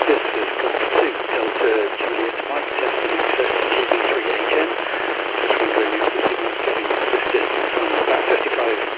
This is Golf 2 Delta Juliet Mike testing access TV3810. Just wondering if the signal's getting twisted from about 35